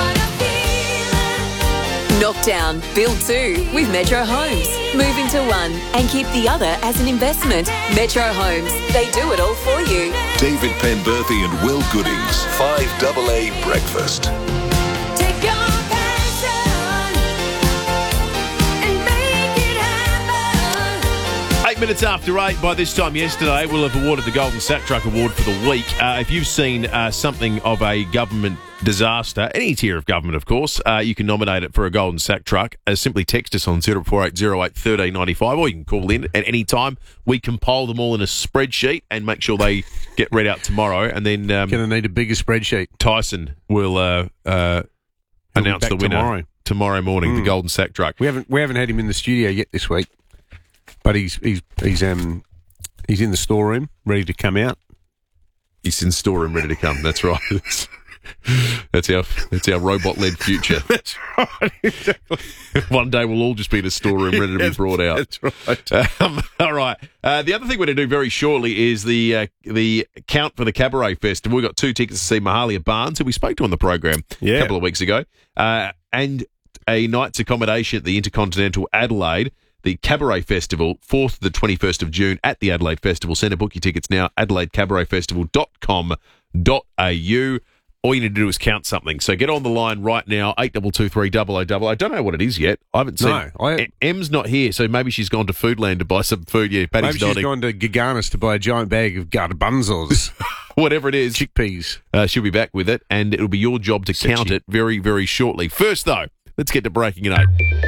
Knock down, build two with Metro Homes. Move into one and keep the other as an investment. Metro Homes, they do it all for you. David Penberthy and Will Goodings, five A A Breakfast. Take your Eight minutes after eight, by this time yesterday, we'll have awarded the Golden Sack Truck Award for the week. Uh, if you've seen uh, something of a government disaster, any tier of government, of course, uh, you can nominate it for a Golden Sack Truck. Uh, simply text us on zero four eight zero eight one three nine five, or you can call in at any time. We compile them all in a spreadsheet and make sure they get read out tomorrow. And then um, going to need a bigger spreadsheet. Tyson will uh, uh, announce the winner tomorrow, tomorrow morning. Mm. The Golden Sack Truck. We haven't we haven't had him in the studio yet this week. But he's he's he's um he's in the storeroom, ready to come out. He's in the storeroom, ready to come. That's right. That's our that's our robot-led future. That's right. Exactly. One day we'll all just be in a storeroom, ready to be brought out. That's right. Um, all right. Uh, the other thing we're going to do very shortly is the uh, the count for the Cabaret Festival. We've got two tickets to see Mahalia Barnes, who we spoke to on the program yeah. a couple of weeks ago, uh, and a night's accommodation at the Intercontinental Adelaide. The Cabaret Festival, fourth to the twenty-first of June at the Adelaide Festival Centre. Book your tickets now, adelaide cabaret festival dot com dot a u. all you need to do is count something. So get on the line right now, eight two two three, double oh double oh. I don't know what it is yet. I haven't seen No, I- E- Em's not here, so maybe she's gone to Foodland to buy some food. Yeah, Paddy's Maybe she's nodding. gone to Gaganis to buy a giant bag of garbanzos. Whatever it is. Chickpeas. Uh, she'll be back with it, and it'll be your job to count it very, very shortly. First, though, let's get to Breaking at eight.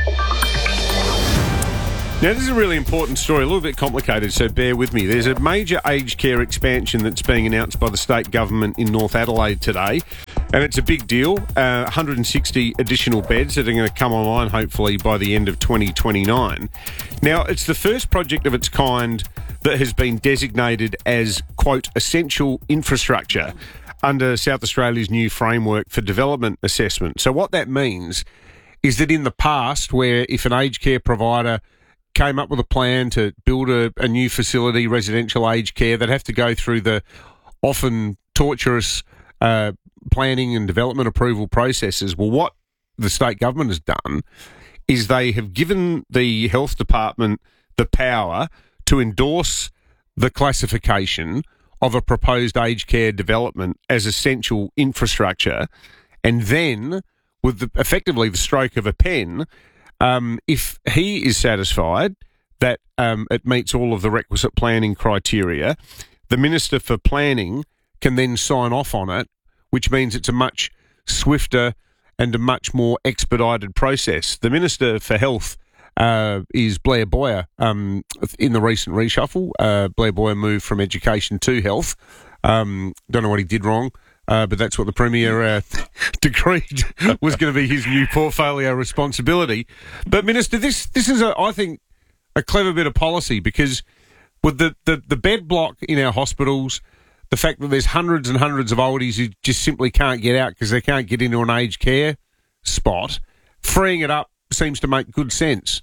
Now, this is a really important story, a little bit complicated, so bear with me. There's a major aged care expansion that's being announced by the state government in North Adelaide today, and it's a big deal. Uh, one hundred sixty additional beds that are going to come online, hopefully, by the end of twenty twenty-nine. Now, it's the first project of its kind that has been designated as, quote, essential infrastructure under South Australia's new framework for development assessment. So what that means is that in the past, where if an aged care provider came up with a plan to build a, a new facility, residential aged care, they'd have to go through the often torturous uh, planning and development approval processes. Well, what the state government has done is they have given the health department the power to endorse the classification of a proposed aged care development as essential infrastructure, and then, with the, effectively the stroke of a pen, Um, if he is satisfied that um, it meets all of the requisite planning criteria, the Minister for Planning can then sign off on it, which means it's a much swifter and a much more expedited process. The Minister for Health uh, is Blair Boyer. Um, in the recent reshuffle, uh, Blair Boyer moved from education to health. Um, don't know what he did wrong. Uh, but that's what the Premier uh, decreed was going to be his new portfolio responsibility. But, Minister, this this is, a, I think, a clever bit of policy, because with the, the, the bed block in our hospitals, the fact that there's hundreds and hundreds of oldies who just simply can't get out because they can't get into an aged care spot, freeing it up seems to make good sense.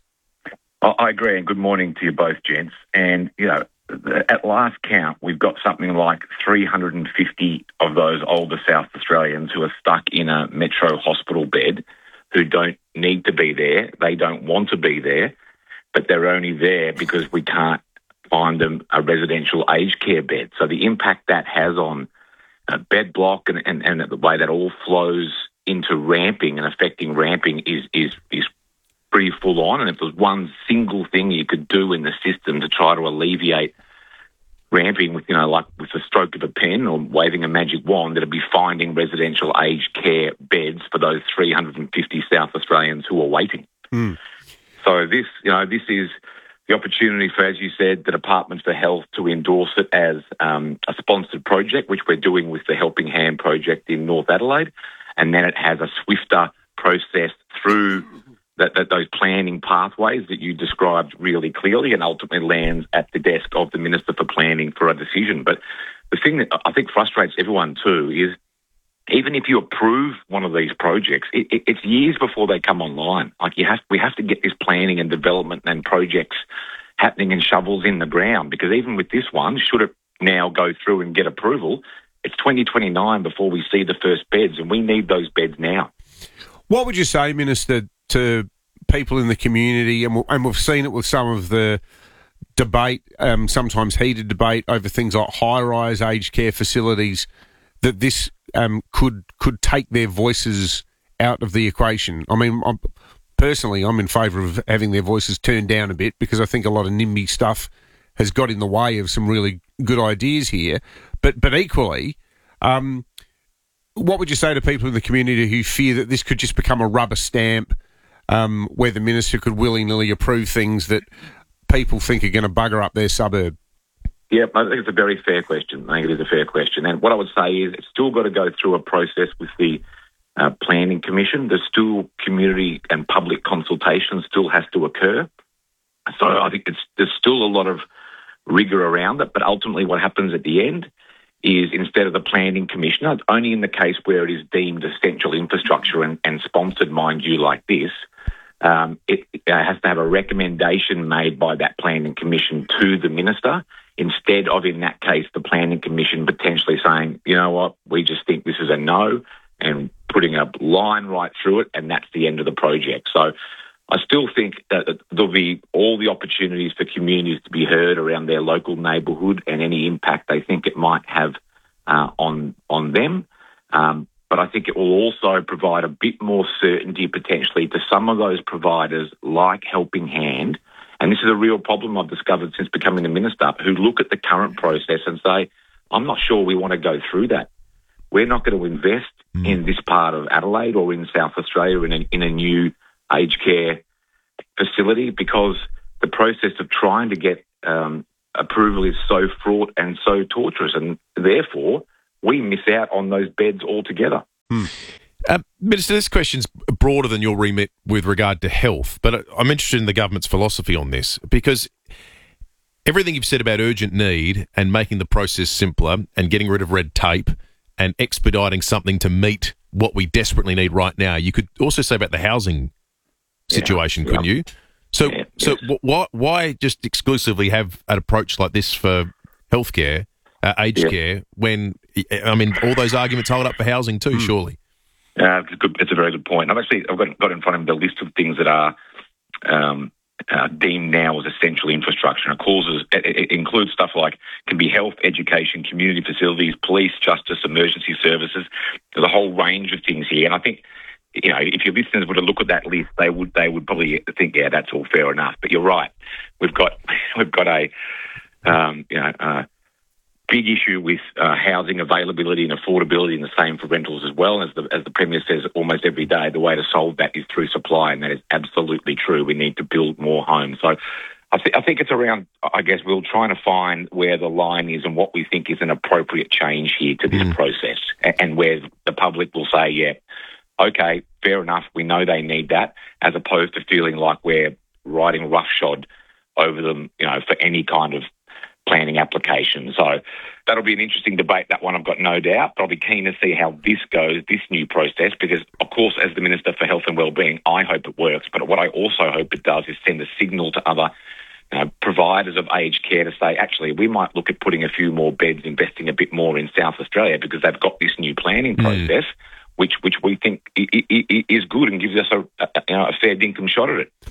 I agree, and good morning to you both, gents. And, you know, at last count, we've got something like three hundred fifty of those older South Australians who are stuck in a metro hospital bed, who don't need to be there. They don't want to be there, but they're only there because we can't find them a residential aged care bed. So the impact that has on uh, bed block and, and, and the way that all flows into ramping and affecting ramping is, is, is pretty full on. And if there's one single thing you could do in the system to try to alleviate ramping with, you know, like with the stroke of a pen or waving a magic wand, it'd be finding residential aged care beds for those three hundred fifty South Australians who are waiting. Mm. So this, you know, this is the opportunity for, as you said, the Department for Health to endorse it as um, a sponsored project, which we're doing with the Helping Hand project in North Adelaide. And then it has a swifter process through That, that those planning pathways that you described really clearly, and ultimately lands at the desk of the Minister for Planning for a decision. But the thing that I think frustrates everyone too is, even if you approve one of these projects, it, it, it's years before they come online. Like you have, we have to get this planning and development and projects happening and shovels in the ground, because even with this one, should it now go through and get approval, it's twenty twenty-nine before we see the first beds, and we need those beds now. What would you say, Minister, to people in the community, and, and we've seen it with some of the debate, um, sometimes heated debate over things like high-rise aged care facilities, that this um, could could take their voices out of the equation? I mean, I'm, personally, I'm in favour of having their voices turned down a bit, because I think a lot of NIMBY stuff has got in the way of some really good ideas here. But but equally, um, what would you say to people in the community who fear that this could just become a rubber stamp, Um, where the minister could willy-nilly approve things that people think are going to bugger up their suburb? Yeah, I think it's a very fair question. I think it is a fair question. And what I would say is it's still got to go through a process with the uh, Planning Commission. There's still community and public consultation still has to occur. So I think it's, there's still a lot of rigour around it. But ultimately what happens at the end is, instead of the Planning Commissioner, only in the case where it is deemed essential infrastructure and, and sponsored, mind you, like this, Um, it, it has to have a recommendation made by that Planning Commission to the Minister, instead of, in that case, the Planning Commission potentially saying, you know what, we just think this is a no, and putting a line right through it, and that's the end of the project. So I still think that there'll be all the opportunities for communities to be heard around their local neighbourhood and any impact they think it might have uh, on, on them. Um, but I think it will also provide a bit more certainty potentially to some of those providers like Helping Hand. And this is a real problem I've discovered since becoming the minister, who look at the current process and say, I'm not sure we want to go through that. We're not going to invest mm. in this part of Adelaide or in South Australia in a, in a new aged care facility because the process of trying to get um, approval is so fraught and so torturous, and therefore we miss out on those beds altogether. Hmm. Uh, Minister, this question's broader than your remit with regard to health, but I'm interested in the government's philosophy on this because everything you've said about urgent need and making the process simpler and getting rid of red tape and expediting something to meet what we desperately need right now, you could also say about the housing situation, yeah, couldn't yeah. you? So, yeah, so yes. why why just exclusively have an approach like this for healthcare, uh, aged yeah. care, when I mean all those arguments hold up for housing too? Mm. Surely. Uh, it's, a good, it's a very good point. I've actually I've got, got in front of me the list of things that are um, uh, deemed now as essential infrastructure. And it, causes, it, it includes stuff like can be health, education, community facilities, police, justice, emergency services. There's a whole range of things here, and I think, you know, if your listeners were to look at that list, they would they would probably think, yeah, that's all fair enough. But you're right, we've got we've got a um, you know uh, big issue with uh, housing availability and affordability, and the same for rentals as well. As the as the Premier says almost every day, the way to solve that is through supply, and that is absolutely true. We need to build more homes. So I, th- I think it's around, I guess, we're trying to find where the line is and what we think is an appropriate change here to this mm. process, and, and where the public will say, yeah, okay, fair enough, we know they need that, as opposed to feeling like we're riding roughshod over them, you know, for any kind of planning application. So that'll be an interesting debate, that one, I've got no doubt, but I'll be keen to see how this goes, this new process, because, of course, as the Minister for Health and Wellbeing, I hope it works, but what I also hope it does is send a signal to other you know, providers of aged care to say, actually, we might look at putting a few more beds, investing a bit more in South Australia, because they've got this new planning mm. process, which which we think is good and gives us a, a, you know, a fair dinkum shot at it.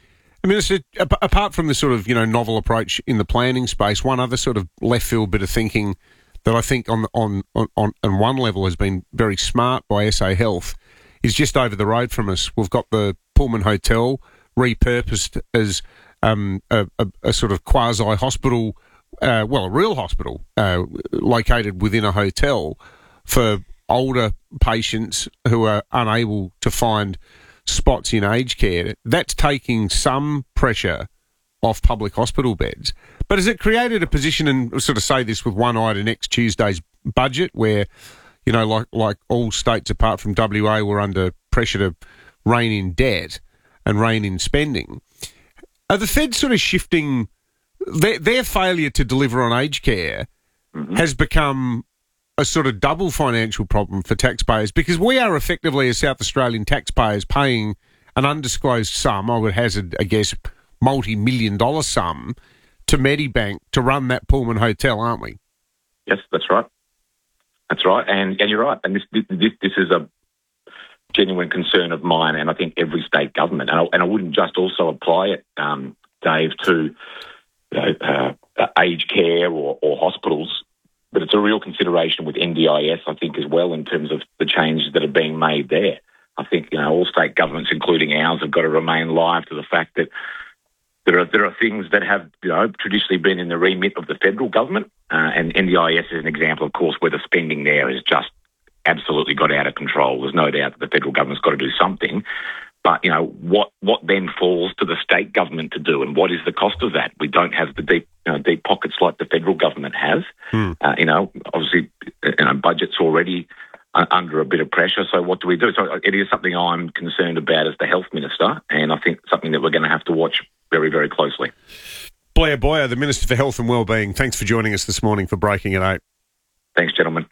I mean, apart from the sort of, you know, novel approach in the planning space, one other sort of left field bit of thinking that I think on on on, on one level has been very smart by S A Health is just over the road from us. We've got the Pullman Hotel repurposed as um, a, a, a sort of quasi-hospital, uh, well, a real hospital uh, located within a hotel for older patients who are unable to find spots in aged care. That's taking some pressure off public hospital beds. But has it created a position, and I'll sort of say this with one eye to next Tuesday's budget, where, you know, like like all states apart from W A were under pressure to rein in debt and rein in spending? Are the feds sort of shifting, their, their failure to deliver on aged care mm-hmm. has become a sort of double financial problem for taxpayers, because we are effectively, as South Australian taxpayers, paying an undisclosed sum, I would hazard, I guess, multi-million dollar sum to Medibank to run that Pullman Hotel, aren't we? Yes, that's right. That's right. And and you're right. And this this, this is a genuine concern of mine, and I think every state government. And I, and I wouldn't just also apply it, um, Dave, to you know, uh, aged care or, or hospitals, but it's a real consideration with N D I S, I think, as well, in terms of the changes that are being made there. I think, you know, all state governments, including ours, have got to remain alive to the fact that there are there are things that have, you know, traditionally been in the remit of the federal government, uh, and N D I S is an example, of course, where the spending there is just absolutely got out of control. There's no doubt that the federal government's got to do something. But, you know, what what then falls to the state government to do, and what is the cost of that? We don't have the deep you know, deep pockets like the federal government has. Hmm. Uh, you know, obviously, you know, budget's already uh, under a bit of pressure. So what do we do? So it is something I'm concerned about as the health minister, and I think something that we're going to have to watch very, very closely. Blair Boyer, the Minister for Health and Wellbeing, thanks for joining us this morning for Breaking at eight. Thanks, gentlemen.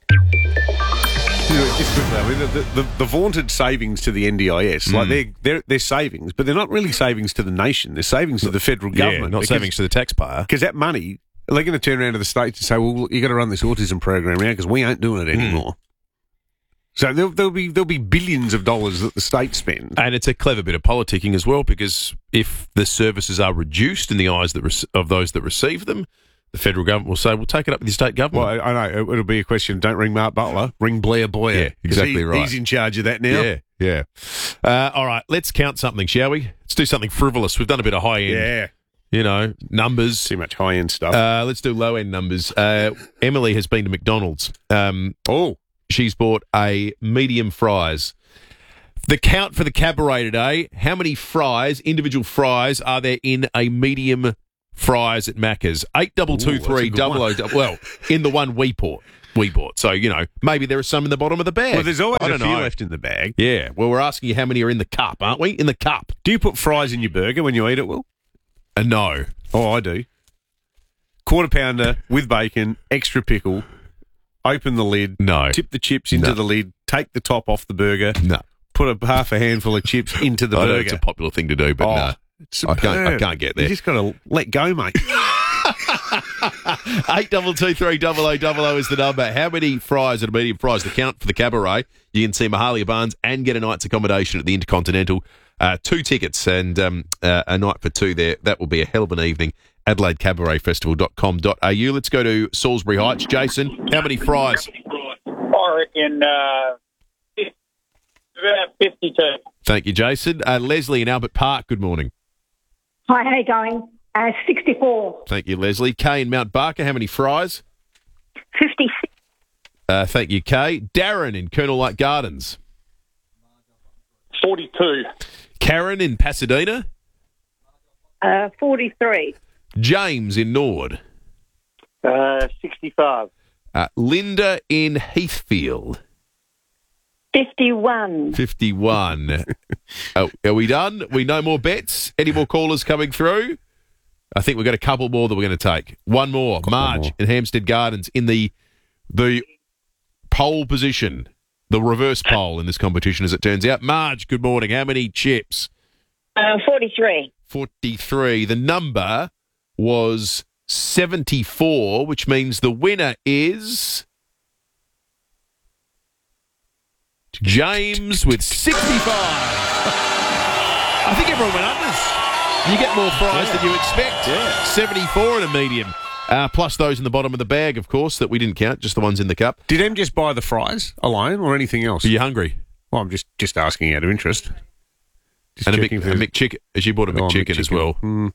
Just quickly, I mean, the, the, the vaunted savings to the N D I S, mm. like they're, they're they're savings, but they're not really savings to the nation. They're savings to the federal government, yeah, not because, savings to the taxpayer. Because that money, they're going to turn around to the states and say, "Well, you got to run this autism program around because we ain't doing it anymore." Mm. So there'll, there'll be there'll be billions of dollars that the state spend, and it's a clever bit of politicking as well. Because if the services are reduced in the eyes that re- of those that receive them, the federal government will say, we'll take it up with the state government. Well, I know. It, it'll be a question, don't ring Mark Butler, ring Blair Boyer. Yeah, exactly he, right. He's in charge of that now. Yeah, yeah. Uh, all right, let's count something, shall we? Let's do something frivolous. We've done a bit of high-end. Yeah. You know, numbers. Too much high-end stuff. Uh, let's do low-end numbers. Uh, Emily has been to McDonald's. Um, oh. She's bought a medium fries. The count for the cabaret today, how many fries, individual fries, are there in a medium fries at Macca's? eight double two three double oh double. Well, in the one we bought. We bought. So, you know, maybe there are some in the bottom of the bag. Well, there's always I a don't few know. left in the bag. Yeah. Well, we're asking you how many are in the cup, aren't we? In the cup. Do you put fries in your burger when you eat it, Will? Uh, no. Oh, I do. Quarter pounder with bacon, extra pickle, open the lid, no. tip the chips into No. the lid, take the top off the burger, No. put a half a handful of chips into the I know burger. it's a popular thing to do, but Oh, no. it's I can't, I superb. can't get there. You just got to let go, mate. Eight double two three double o double o is the number. How many fries at a medium fries? The count for the cabaret. You can see Mahalia Barnes and get a night's accommodation at the Intercontinental. Uh, two tickets and um, uh, a night for two there. That will be a hell of an evening. Adelaide Cabaret Festival dot com dot a u. Let's go to Salisbury Heights. Jason, how many fries? I reckon uh, about fifty-two. Thank you, Jason. Uh, Leslie in Albert Park, good morning. Hi, how you going? Uh, sixty-four. Thank you, Leslie. Kay in Mount Barker, how many fries? fifty-six. Uh, thank you, Kay. Darren in Colonel Light Gardens. forty-two. Karen in Pasadena. Uh, forty-three. James in Nord. Uh, sixty-five. Uh, Linda in Heathfield. fifty-one. fifty-one. oh, are we done? We no more bets? Any more callers coming through? I think we've got a couple more that we're going to take. One more. Got Marge one more. in Hampstead Gardens in the the pole position, the reverse pole in this competition, as it turns out. Marge, good morning. How many chips? Uh, forty-three. forty-three. The number was seventy-four, which means the winner is James with sixty-five. I think everyone went unders. You get more fries Yeah. than you expect. Yeah. seventy-four in a medium. Uh, plus those in the bottom of the bag, of course, that we didn't count, just the ones in the cup. Did Em just buy the fries alone or anything else? Are you hungry? Well, I'm just, just asking out of interest. Just and a, checking Mc, for- a McChicken. She bought a Oh, McChicken as McChicken. well. Mm.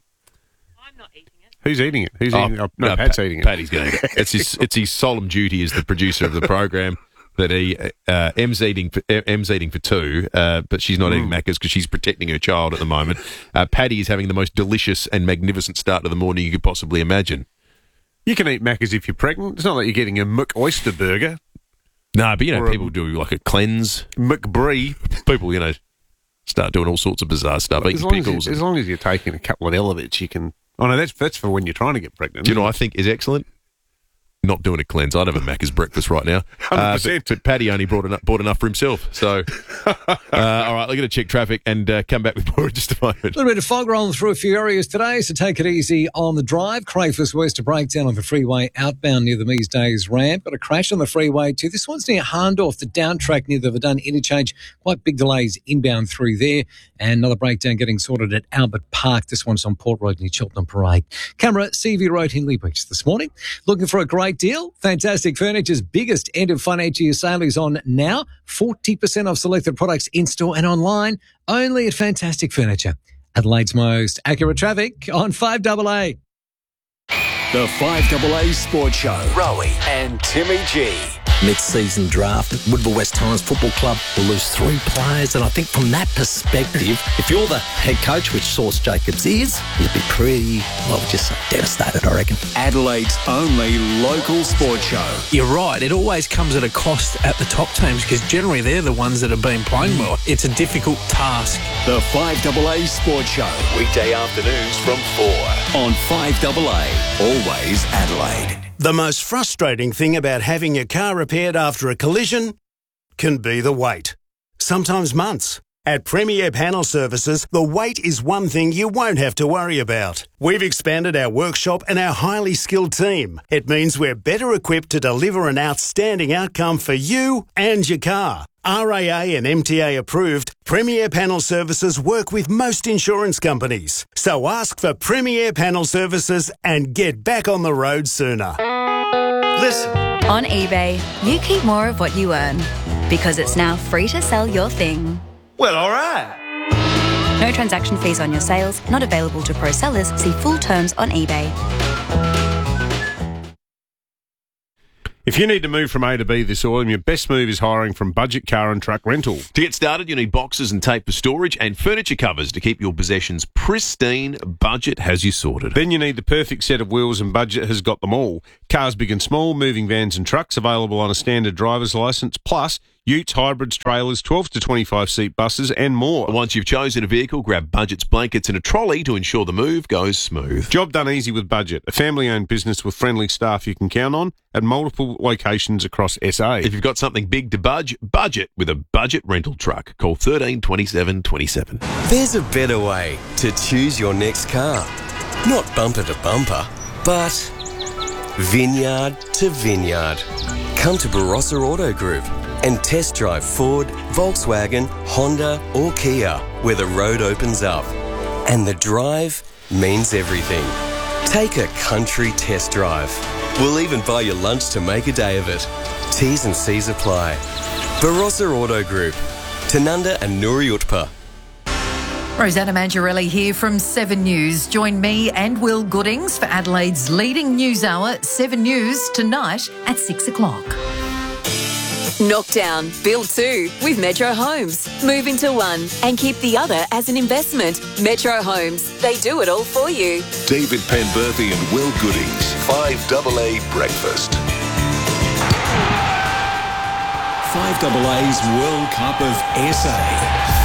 Who's eating it? Who's Oh, eating it? Oh, no, no, Pat's Pat- eating it. Patty's going to eat it. It's his, it's his solemn duty as the producer of the program that he uh, M's eating for, M's eating for two, uh, but she's not Mm. eating Macca's because she's protecting her child at the moment. Uh, Patty is having the most delicious and magnificent start to the morning you could possibly imagine. You can eat Macca's if you're pregnant. It's not like you're getting a McOyster burger. No, but you know, Or a people do like a cleanse. McBrie. People, you know, start doing all sorts of bizarre stuff, As eating long as, pickles. you, and- as long as you're taking a couple of elements, you can. Oh no, that's that's for when you're trying to get pregnant. Do you know isn't what I think is excellent? Not doing a cleanse. I'd have a Macca's breakfast right now. Uh, but, but Paddy only brought enough, bought enough for himself. So, uh, all right, we're going to check traffic and uh, come back with more in just a moment. A little bit of fog rolling through a few areas today, so take it easy on the drive. Crayfus West, a breakdown on the freeway outbound near the Mees Days ramp. Got a crash on the freeway too. This one's near Harndorf, the down track near the Verdun interchange. Quite big delays inbound through there. And another breakdown getting sorted at Albert Park. This one's on Port Road near Cheltenham Parade. Camera, C V Road, Hindley Beach this morning. Looking for a great deal? Fantastic Furniture's biggest end of financial year sale is on now. forty percent off selected products in-store and online. Only at Fantastic Furniture. Adelaide's most accurate traffic on five A A. The five A A Sports Show. Rowie and Timmy G. Mid-season draft, Woodville West Torrens Football Club will lose three players, and I think from that perspective, if you're the head coach, which Sauce Jacobs is, you'd be pretty, well, just devastated, I reckon. Adelaide's only local sports show. You're right. It always comes at a cost at the top teams because generally they're the ones that have been playing well. It's a difficult task. The five A A Sports Show. Weekday afternoons from four on five A A. Always Adelaide. The most frustrating thing about having your car repaired after a collision can be the wait. Sometimes months. At Premier Panel Services, the wait is one thing you won't have to worry about. We've expanded our workshop and our highly skilled team. It means we're better equipped to deliver an outstanding outcome for you and your car. R A A and M T A approved, Premier Panel Services work with most insurance companies. So ask for Premier Panel Services and get back on the road sooner. Listen. On eBay, you keep more of what you earn because it's now free to sell your thing. Well, all right. No transaction fees on your sales, not available to pro sellers. See full terms on eBay. If you need to move from A to B this autumn, your best move is hiring from Budget Car and Truck Rental. To get started, you need boxes and tape for storage and furniture covers to keep your possessions pristine. Budget has you sorted. Then you need the perfect set of wheels, and Budget has got them all. Cars big and small, moving vans and trucks available on a standard driver's licence, plus utes, hybrids, trailers, twelve to twenty-five seat buses and more. Once you've chosen a vehicle, grab Budget's blankets and a trolley to ensure the move goes smooth. Job done easy with Budget, a family-owned business with friendly staff you can count on at multiple locations across S A. If you've got something big to budge, budget with a Budget rental truck. Call thirteen twenty-seven twenty-seven. There's a better way to choose your next car. Not bumper to bumper, but vineyard to vineyard. Come to Barossa Auto Group and test drive Ford, Volkswagen, Honda or Kia, where the road opens up. And the drive means everything. Take a country test drive. We'll even buy you lunch to make a day of it. T's and C's apply. Barossa Auto Group. Tanunda and Nuri Utpa. Rosanna Mangiarelli here from Seven News. Join me and Will Goodings for Adelaide's leading news hour, Seven News, tonight at six o'clock. Knockdown, build two with Metro Homes. Move into one and keep the other as an investment. Metro Homes, they do it all for you. David Penberthy and Will Goodings, five A A Breakfast. five A A's World Cup of S A.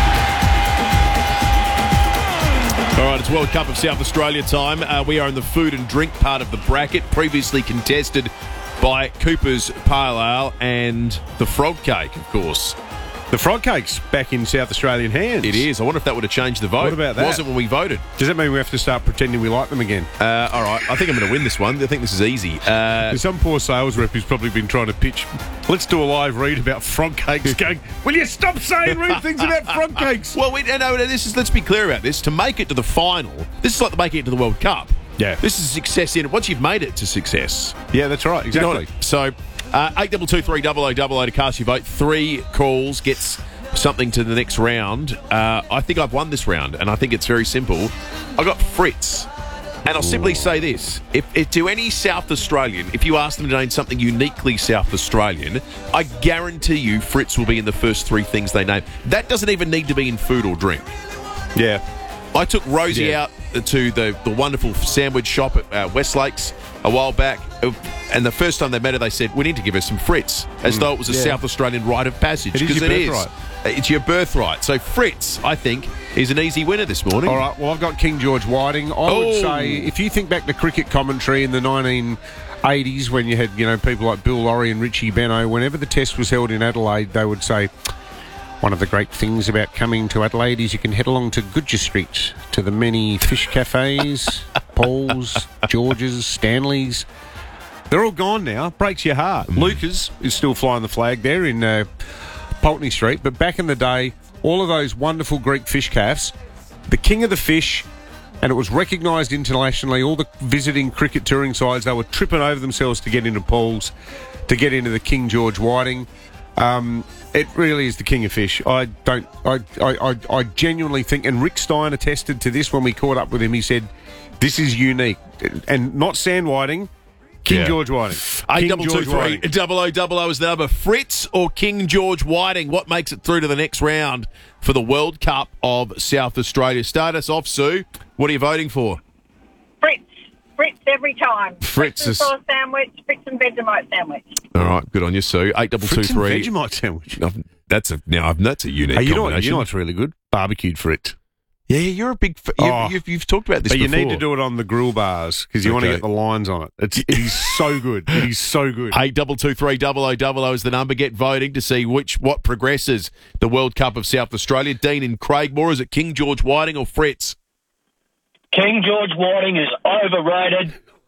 All right, it's World Cup of South Australia time. Uh, we are in the food and drink part of the bracket, previously contested by Cooper's Pale Ale and the Frog Cake, of course. The Frog Cake's back in South Australian hands. It is. I wonder if that would have changed the vote. What about that? It wasn't when we voted. Does that mean we have to start pretending we like them again? Uh, all right, I think I'm going to win this one. I think this is easy. Uh, There's some poor sales rep who's probably been trying to pitch, let's do a live read about frog cakes, going, will you stop saying rude things about frog cakes? Well, we, no, this is, let's be clear about this. To make it to the final, this is like making it to the World Cup. Yeah. This is success in it. Once you've made it to success. Yeah, that's right, exactly. You know what? So, uh, eight two two three double oh double oh to cast your vote. Three calls gets something to the next round. Uh, I think I've won this round, and I think it's very simple. I got Fritz. And I'll simply say this. If, if to any South Australian, if you ask them to name something uniquely South Australian, I guarantee you Fritz will be in the first three things they name. That doesn't even need to be in food or drink. Yeah. I took Rosie Yeah. out to the, the wonderful sandwich shop at uh, Westlakes a while back, and the first time they met her, they said, we need to give her some Fritz, as Mm, though it was a yeah. South Australian rite of passage. It is Because your it birthright. is. It's your birthright. So Fritz, I think, is an easy winner this morning. All right, well, I've got King George Whiting. I Oh. would say, if you think back to cricket commentary in the nineteen eighties when you had, you know, people like Bill Laurie and Richie Benno, whenever the test was held in Adelaide, they would say, one of the great things about coming to Adelaide is you can head along to Goodger Street to the many fish cafes, Paul's, George's, Stanley's. They're all gone now. Breaks your heart. Mm. Lucas is still flying the flag there in uh, Pulteney Street. But back in the day, all of those wonderful Greek fish cafes, the king of the fish, and it was recognised internationally. All the visiting cricket touring sides, they were tripping over themselves to get into Paul's, to get into the King George Whiting. Um, it really is the king of fish. I don't. I, I, I, I genuinely think, and Rick Stein attested to this when we caught up with him. He said, "This is unique, and not sand whiting." King Yeah. George Whiting. Eight King double two George three Whiting. double o double o is the number. Fritz or King George Whiting? What makes it through to the next round for the World Cup of South Australia? Start us off, Sue. What are you voting for? Fritz. Fritz every time. Fritz and is- sauce sandwich, Fritz and Vegemite sandwich. All right, good on you, Sue. Eight double two Fritz and three. Vegemite sandwich. That's a now. That's a unique Hey, you know what? combination. You know what's really good? Barbecued Fritz. Yeah, you're a big. F- you've, Oh. you've, you've talked about this But before. you need to do it on the grill bars because you want to Okay. get the lines on it. It's, it is so good. It is so good. Eight double two three double o double o is the number. Get voting to see which what progresses the World Cup of South Australia. Dean in Craigmore, is it King George Whiting or Fritz? King George Whiting is overrated.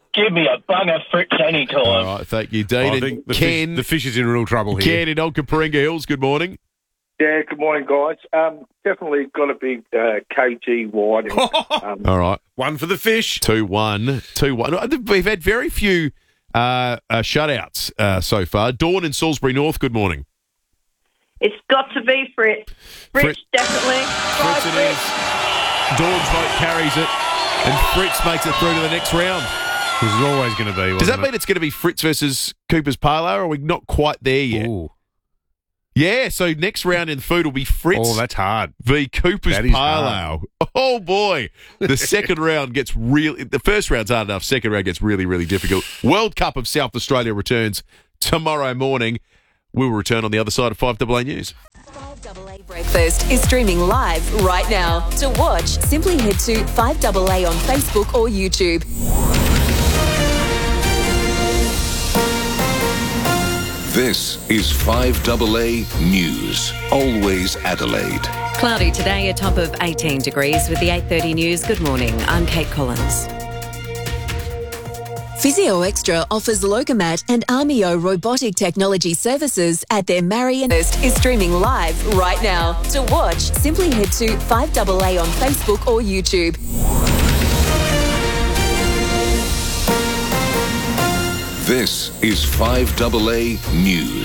Give me a bung of Fritz anytime. All right, thank you, Dean. I And think the Ken, fish, the fish is in real trouble here. Ken in Onkaparinga Hills, good morning. Yeah, good morning, guys. Um, definitely got a big uh, K G whiting. um, All right. One for the fish. two one. two one. We've had very few uh, uh, shutouts uh, so far. Dawn in Salisbury North, good morning. It's got to be Fritz. Fritz, Fritz. definitely. Fritz it is. Dawn's vote carries it, and Fritz makes it through to the next round. This is always going to be. Does that it? mean it's going to be Fritz versus Cooper's Pale Ale, or are we not quite there yet? Ooh. Yeah, so next round in food will be Fritz. Oh, that's hard. V Cooper's That Pale is hard. Ale. Oh, boy. The second round gets really... The first round's hard enough. Second round gets really, really difficult. World Cup of South Australia returns tomorrow morning. We'll return on the other side of five A A News. five A A Breakfast is streaming live right now. To watch, simply head to five A A on Facebook or YouTube. This is five A A News. Always Adelaide. Cloudy today, a top of eighteen degrees with the eight thirty news. Good morning. I'm Kate Collins. Physio Extra offers Locomat and Armio robotic technology services at their Marion First is streaming live right now. To watch, simply head to five A A on Facebook or YouTube. This is five A A News.